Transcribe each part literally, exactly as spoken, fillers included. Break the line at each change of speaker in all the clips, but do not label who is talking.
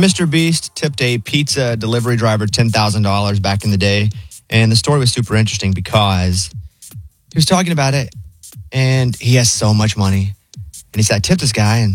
Mister Beast tipped a pizza delivery driver ten thousand dollars back in the day. And the story was super interesting because he was talking about it and he has so much money. And he said, I tipped this guy, and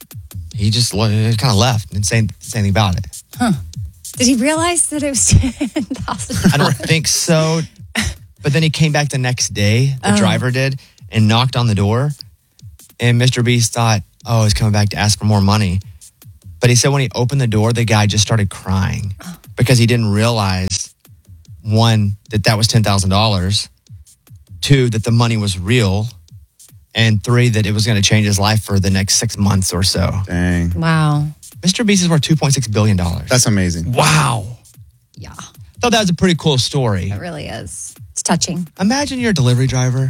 he just kind of left and didn't say, say anything about it.
Huh. Did he realize that it was ten thousand dollars?
I don't think so. But then he came back the next day, the oh. driver did, and knocked on the door. And Mister Beast thought, oh, he's coming back to ask for more money. But he said when he opened the door, the guy just started crying oh. because he didn't realize, one, that that was ten thousand dollars, two, that the money was real, and three, that it was going to change his life for the next six months or so.
Dang.
Wow.
Mister Beast is worth two point six billion dollars.
That's amazing.
Wow.
Yeah.
I thought that was a pretty cool story.
It really is. It's touching.
Imagine you're a delivery driver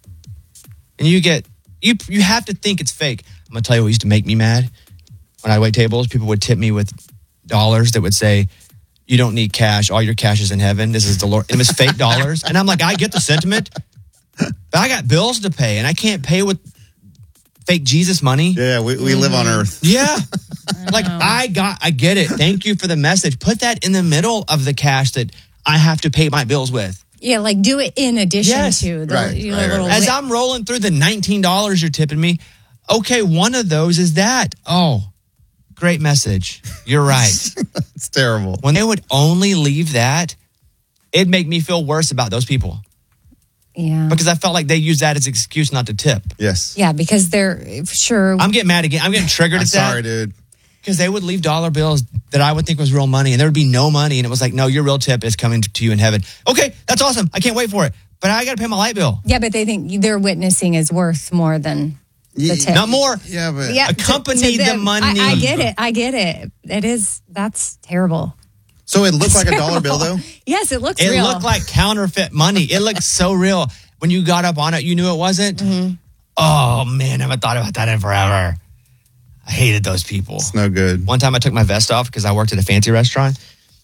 and you get, you you have to think it's fake. I'm going to tell you what used to make me mad. When I wait tables, people would tip me with dollars that would say, you don't need cash. All your cash is in heaven. This is the Lord. And it was fake dollars. And I'm like, I get the sentiment, but I got bills to pay and I can't pay with fake Jesus money.
Yeah, we, we mm. live on earth.
Yeah. I like I got, I get it. Thank you for the message. Put that in the middle of the cash that I have to pay my bills with.
Yeah, like do it in addition
yes.
to the
right,
you know,
right,
little.
As I'm rolling through the nineteen dollars you're tipping me, okay, one of those is that. Oh, great message. You're right.
It's terrible.
When they would only leave that, it'd make me feel worse about those people.
Yeah.
Because I felt like they used that as an excuse not to tip.
Yes.
Yeah, because they're sure.
I'm getting mad again. I'm getting triggered
I'm
at that.
sorry, dude.
Because they would leave dollar bills that I would think was real money, and there would be no money, and it was like, no, your real tip is coming to you in heaven. Okay, that's awesome. I can't wait for it. But I got to pay my light bill.
Yeah, but they think their witnessing is worth more than the tip.
Not more.
Yeah, but
yeah,
accompany
to, to
the
them,
money.
I, I get it. I get it. It is. That's terrible.
So it looked
That's
like
terrible.
a dollar bill, though?
Yes, it looks
it
real.
It looked like counterfeit money. It looked so real. When you got up on it, you knew it wasn't?
Mm-hmm.
Oh, man, I haven't thought about that in forever. I hated those people.
It's no good.
One time I took my vest off because I worked at a fancy restaurant,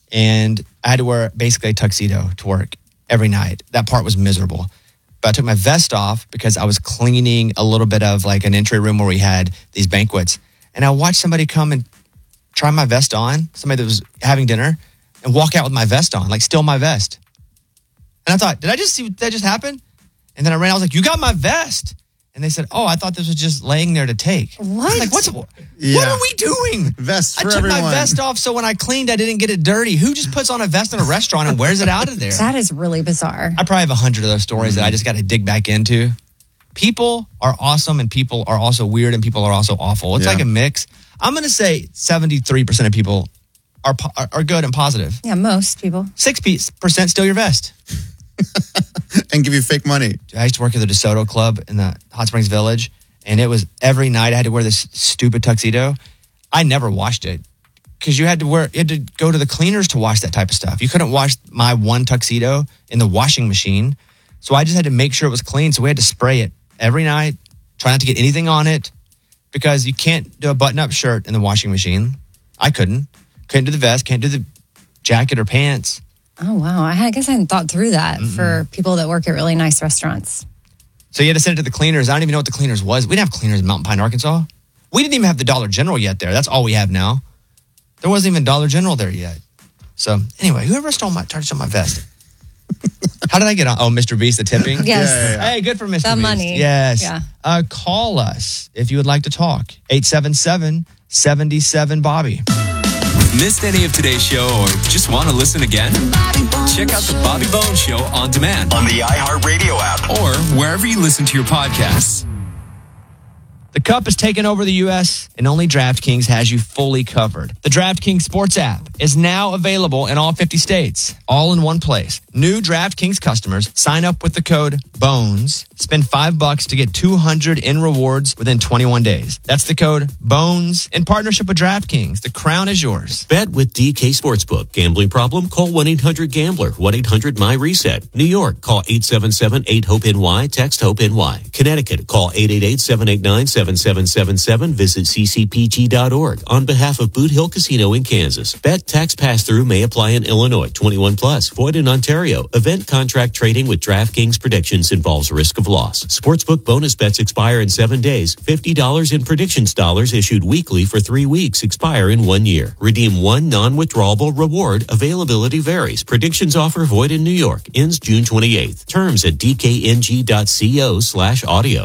and I had to wear basically a tuxedo to work every night. That part was miserable. But I took my vest off because I was cleaning a little bit of like an entry room where we had these banquets. And I watched somebody come and try my vest on, somebody that was having dinner, and walk out with my vest on, like steal my vest. And I thought, did I just see that just happened? And then I ran, I was like, you got my vest. And they said, oh, I thought this was just laying there to take.
What?
Like, what's,
yeah.
what are we doing?
Vests for
I took
everyone.
my vest off so when I cleaned, I didn't get it dirty. Who just puts on a vest in a restaurant and wears it out of there?
That is really bizarre.
I probably have a hundred of those stories mm-hmm. that I just got to dig back into. People are awesome and people are also weird and people are also awful. It's yeah. like a mix. I'm going to say seventy-three percent of people are, are are good and positive.
Yeah, most people.
six percent steal your vest.
And give you fake money.
I used to work at the DeSoto Club in the Hot Springs Village, and it was every night I had to wear this stupid tuxedo. I never washed it because you had to wear, you had to go to the cleaners to wash that type of stuff. You couldn't wash my one tuxedo in the washing machine, so I just had to make sure it was clean. So we had to spray it every night, try not to get anything on it, because you can't do a button-up shirt in the washing machine. I couldn't. Couldn't do the vest, can't do the jacket or pants.
Oh, wow. I guess I hadn't thought through that mm-hmm. for people that work at really nice restaurants.
So you had to send it to the cleaners. I don't even know what the cleaners was. We didn't have cleaners in Mountain Pine, Arkansas. We didn't even have the Dollar General yet there. That's all we have now. There wasn't even Dollar General there yet. So anyway, whoever stole my, tried to steal my vest. How did I get on? Oh, Mister Beast, the tipping?
Yes.
Yeah, yeah, yeah.
Hey, good for Mister
The
Beast.
money.
Yes.
Yeah.
Uh, call us if you would like to talk. eight seven seven, seven seven, Bobby.
Missed any of today's show or just want to listen again? Check out the Bobby Bones Show on demand
on the iHeartRadio app
or wherever you listen to your podcasts.
The Cup is taking over the U S, and only DraftKings has you fully covered. The DraftKings Sports app is now available in all fifty states, all in one place. New DraftKings customers sign up with the code BONES, spend five bucks to get two hundred in rewards within twenty-one days. That's the code BONES in partnership with DraftKings. The crown is yours.
Bet with D K Sportsbook. Gambling problem? Call one eight hundred gambler. one eight hundred my reset. New York, call eight seven seven, eight hope N Y. Text HOPE-NY. Connecticut, call eight eight eight, seven eight nine, seven seven seven seven. Visit c c p g dot org. On behalf of Boot Hill Casino in Kansas. Bet tax pass-through may apply in Illinois. twenty-one plus. Void in Ontario. Event contract trading with DraftKings predictions involves risk of loss. Sportsbook bonus bets expire in seven days. fifty dollars in predictions dollars issued weekly for three weeks expire in one year. Redeem one non-withdrawable reward. Availability varies. Predictions offer void in New York. Ends June twenty-eighth. Terms at dkng.co slash audio.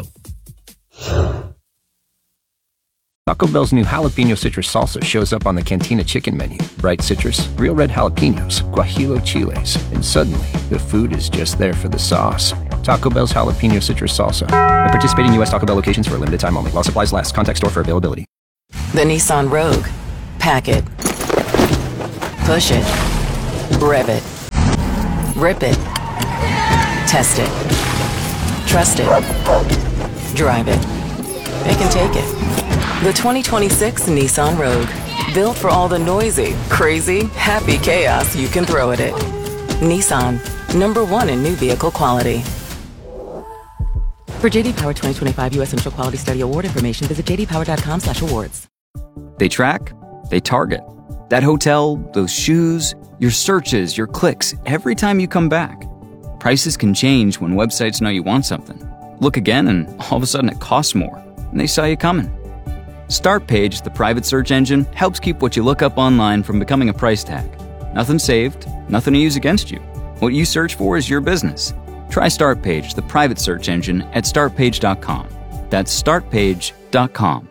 Taco Bell's new jalapeno citrus salsa shows up on the Cantina chicken menu. Bright citrus, real red jalapenos, guajillo chiles, and suddenly the food is just there for the sauce. Taco Bell's jalapeno citrus salsa. At participating U S Taco Bell locations for a limited time only. While supplies last. Contact store for availability.
The Nissan Rogue. Pack it. Push it. Rev it. Rip it. Test it. Trust it. Drive it. It can take it. The twenty twenty-six Nissan Rogue. Built for all the noisy, crazy, happy chaos you can throw at it. Nissan. Number one in new vehicle quality. For J D Power twenty twenty-five U S Initial Quality Study Award information, visit j d power dot com slash awards.
They track, they target. That hotel, those shoes, your searches, your clicks, every time you come back. Prices can change when websites know you want something. Look again and all of a sudden it costs more, and they saw you coming. Startpage, the private search engine, helps keep what you look up online from becoming a price tag. Nothing saved, nothing to use against you. What you search for is your business. Try Startpage, the private search engine, at startpage dot com. That's startpage dot com.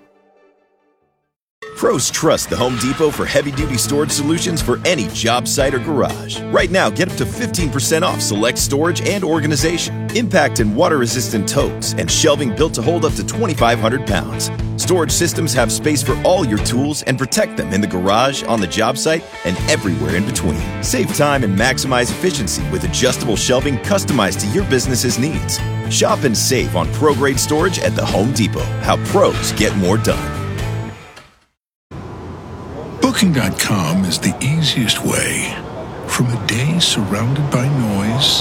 Pros trust the Home Depot for heavy-duty storage solutions for any job site or garage. Right now, get up to fifteen percent off select storage and organization, impact and water-resistant totes, and shelving built to hold up to twenty-five hundred pounds. Storage systems have space for all your tools and protect them in the garage, on the job site, and everywhere in between. Save time and maximize efficiency with adjustable shelving customized to your business's needs. Shop and save on pro-grade storage at the Home Depot. How pros get more done.
Booking dot com is the easiest way. From a day surrounded by noise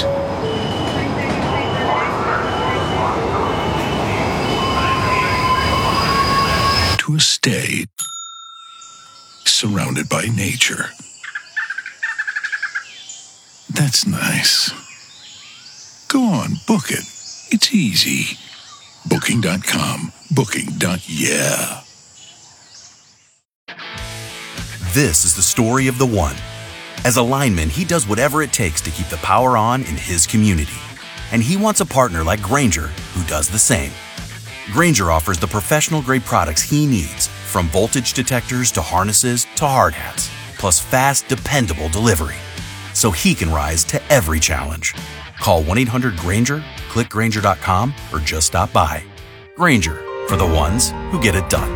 to a stay surrounded by nature. That's nice. Go on, book it. It's easy. Booking dot com. Booking. Yeah.
This is the story of the one. As a lineman, he does whatever it takes to keep the power on in his community. And he wants a partner like Grainger who does the same. Grainger offers the professional-grade products he needs, from voltage detectors to harnesses to hard hats, plus fast, dependable delivery, so he can rise to every challenge. Call one eight hundred Grainger, click Grainger dot com, or just stop by. Grainger, for the ones who get it done.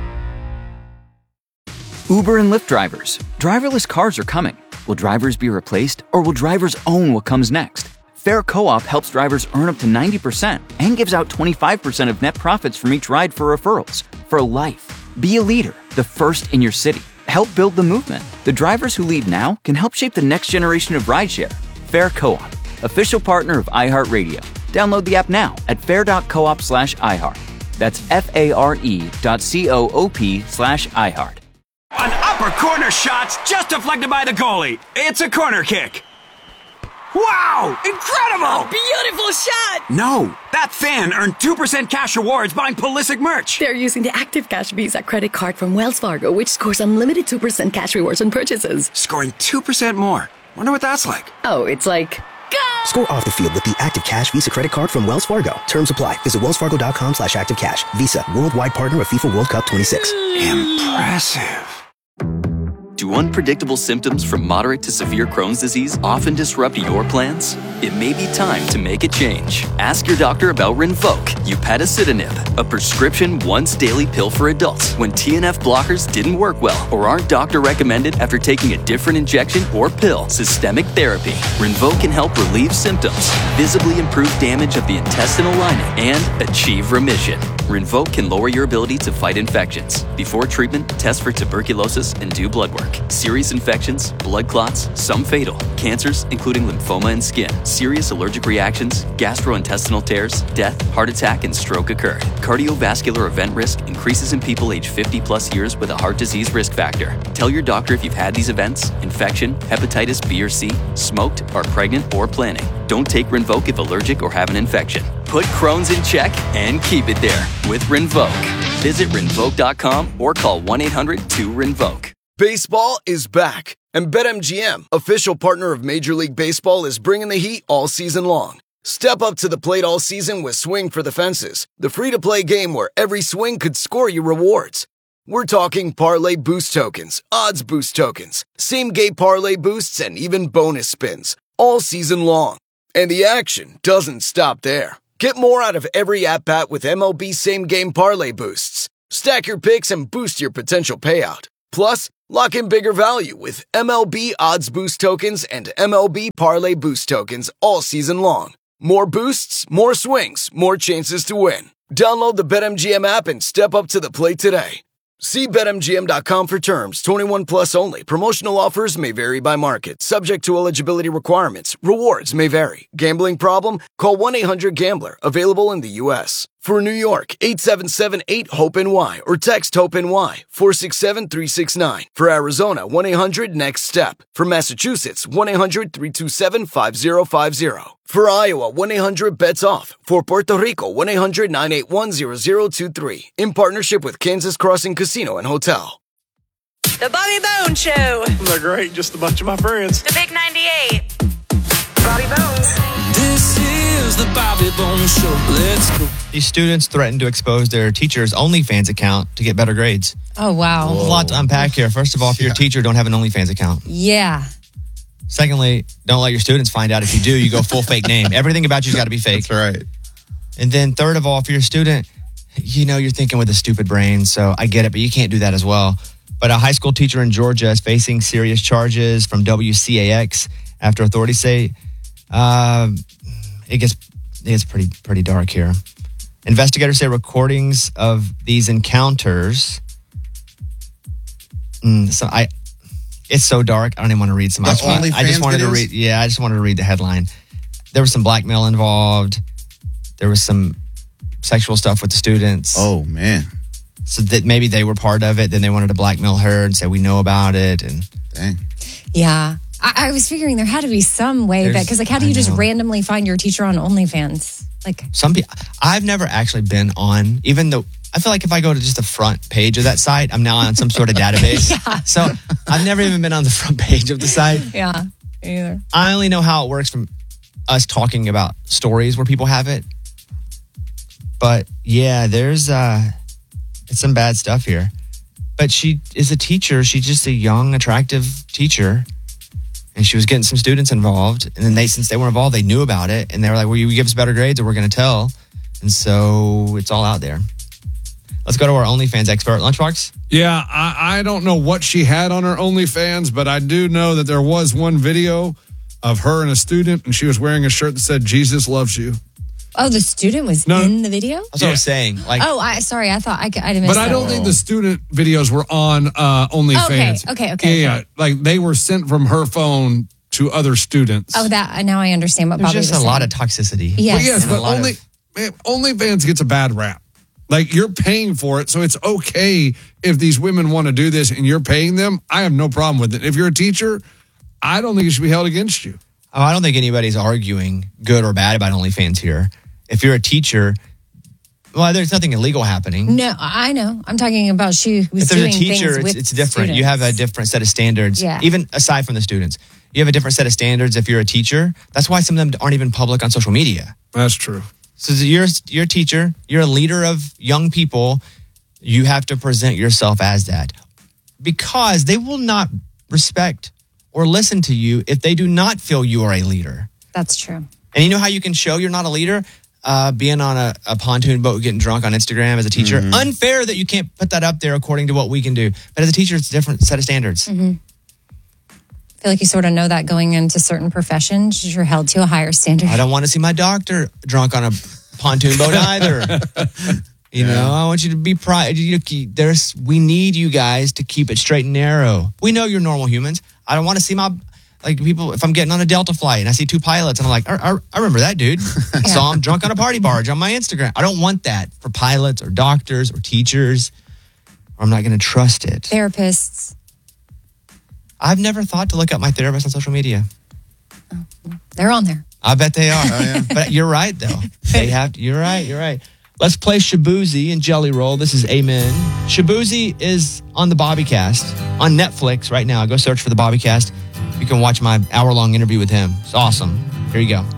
Uber and Lyft drivers. Driverless cars are coming. Will drivers be replaced, or will drivers own what comes next? Fair Co-op helps drivers earn up to ninety percent and gives out twenty-five percent of net profits from each ride for referrals. For life. Be a leader, the first in your city. Help build the movement. The drivers who lead now can help shape the next generation of rideshare. Fair Co-op, official partner of iHeartRadio. Download the app now at fair dot coop slash iHeart. That's F-A-R-E dot C-O-O-P slash iHeart.
An upper corner shot's just deflected by the goalie. It's a corner kick. Wow! Incredible!
A beautiful shot!
No, that fan earned two percent cash rewards buying Pulisic merch.
They're using the Active Cash Visa credit card from Wells Fargo, which scores unlimited two percent cash rewards on purchases.
Scoring two percent more. Wonder what that's like.
Oh, it's like... Go!
Score off the field with the Active Cash Visa credit card from Wells Fargo. Terms apply. Visit wells fargo dot com slash active cash. Visa, worldwide partner of FIFA World Cup twenty-six.
Impressive.
Do unpredictable symptoms from moderate to severe Crohn's disease often disrupt your plans? It may be time to make a change. Ask your doctor about Rinvoq, upadacitinib, a prescription once-daily pill for adults when T N F blockers didn't work well or aren't doctor-recommended after taking a different injection or pill. Systemic therapy. Rinvoq can help relieve symptoms, visibly improve damage of the intestinal lining, and achieve remission. Rinvoq can lower your ability to fight infections. Before treatment, test for tuberculosis and do blood work. work. Serious infections, blood clots, some fatal, cancers, including lymphoma and skin, serious allergic reactions, gastrointestinal tears, death, heart attack, and stroke occurred. Cardiovascular event risk increases in people age fifty plus years with a heart disease risk factor. Tell your doctor if you've had these events, infection, hepatitis B or C, smoked, are pregnant, or planning. Don't take Rinvoq if allergic or have an infection. Put Crohn's in check and keep it there with Rinvoq. Visit Rinvoq dot com or call one eight hundred two Rinvoq.
Baseball is back, and BetMGM, official partner of Major League Baseball, is bringing the heat all season long. Step up to the plate all season with Swing for the Fences, the free-to-play game where every swing could score you rewards. We're talking parlay boost tokens, odds boost tokens, same-game parlay boosts, and even bonus spins, all season long. And the action doesn't stop there. Get more out of every at-bat with M L B same-game parlay boosts. Stack your picks and boost your potential payout. Plus, lock in bigger value with M L B odds boost tokens and M L B parlay boost tokens all season long. More boosts, more swings, more chances to win. Download the BetMGM app and step up to the plate today. See Bet M G M dot com for terms. twenty-one plus only. Promotional offers may vary by market. Subject to eligibility requirements. Rewards may vary. Gambling problem? Call one eight hundred gambler. Available in the U S For New York, eight seven seven eight hope N Y or text HOPE-NY four six seven three six nine. For Arizona, one eight hundred next step. For Massachusetts, one eight hundred three two seven five zero five zero. For Iowa, one eight hundred bets off. For Puerto Rico, one eight hundred nine eight one zero zero two three. In partnership with Kansas Crossing Casino and Hotel.
The Bobby Bones Show.
They're great, just a bunch of my friends.
The Big ninety-eight. Bobby Bones.
This is the Bobby Bones Show. Let's go.
These students threatened to expose their teacher's OnlyFans account to get better grades.
Oh, wow.
There's a lot to unpack here. First of all, if you're a teacher, don't have an OnlyFans account.
Yeah.
Secondly, don't let your students find out. If you do, you go full fake name. Everything about you's got to be fake.
That's right.
And then third of all, if you're a student, you know you're thinking with a stupid brain, so I get it, but you can't do that as well. But a high school teacher in Georgia is facing serious charges from W C A X after authorities say uh, it gets it gets pretty pretty dark here. Investigators say recordings of these encounters. Mm, so I, it's so dark. I don't even want to read some. I just, want, I just wanted videos? to read. Yeah, I just wanted to read the headline. There was some blackmail involved. There was some sexual stuff with the students.
Oh man!
So that maybe they were part of it. Then they wanted to blackmail her and say we know about it. And
dang.
Yeah, I, I was figuring there had to be some way
There's,
that because like how do you just randomly find your teacher on OnlyFans? Like
some people, I've never actually been on. Even though I feel like if I go to just the front page of that site, I'm now on some sort of database.
Yeah.
So I've never even been on the front page of the site.
Yeah, either.
I only know how it works from us talking about stories where people have it. But yeah, there's uh, it's some bad stuff here. But she is a teacher. She's just a young, attractive teacher. And she was getting some students involved. And then they, since they were involved, they knew about it. And they were like, well, you give us better grades or we're going to tell. And so it's all out there. Let's go to our OnlyFans expert, Lunchbox.
Yeah, I, I don't know what she had on her OnlyFans, but I do know that there was one video of her and a student, and she was wearing a shirt that said, Jesus loves you.
Oh, the student was
No.
in the video?
That's what I was saying. Like,
oh, I sorry. I thought I, I didn't miss
But I
that.
don't think the student videos were on uh, OnlyFans.
Okay, okay, okay,
Yeah,
okay.
yeah, like they were sent from her phone to other students.
Oh, that now I understand what
there's
Bobby
just
was
a
saying.
lot of toxicity.
Yes.
Well, yes,
And a
but
lot
only
of-
man, OnlyFans gets a bad rap. Like you're paying for it, so it's okay if these women want to do this and you're paying them. I have no problem with it. If you're a teacher, I don't think it should be held against you.
Oh, I don't think anybody's arguing good or bad about OnlyFans here. If you're a teacher, well, there's nothing illegal happening.
No, I know. I'm talking about she was
If there's
doing
a teacher,
things
it's,
with
it's different.
students.
You have a different set of standards.
Yeah.
Even aside from the students, you have a different set of standards if you're a teacher. That's why some of them aren't even public on social media.
That's true.
So you're, you're a teacher. You're a leader of young people. You have to present yourself as that. Because they will not respect or listen to you if they do not feel you are a leader.
That's true.
And you know how you can show you're not a leader? Uh, being on a, a pontoon boat getting drunk on Instagram as a teacher.
Mm-hmm.
Unfair that you can't put that up there according to what we can do. But as a teacher, it's a different set of standards.
Mm-hmm. I feel like you sort of know that going into certain professions, you're held to a higher standard.
I don't want to see my doctor drunk on a pontoon boat either. You
Yeah.
know, I want you to be proud. You, there's, we need you guys to keep it straight and narrow. We know you're normal humans. I don't want to see my, like people, if I'm getting on a Delta flight and I see two pilots and I'm like, I, I, I remember that dude. I saw him drunk on a party barge on my Instagram. I don't want that for pilots or doctors or teachers. Or I'm not going to trust it.
Therapists.
I've never thought to look up my therapist on social media.
They're on there.
I bet they are. Oh, yeah. But you're right, though. They have to, you're right, you're right. Let's play Shabuzi and Jelly Roll. This is Amen. Shabuzi is on the Bobbycast on Netflix right now. Go search for the Bobbycast. You can watch my hour-long interview with him. It's awesome. Here you go.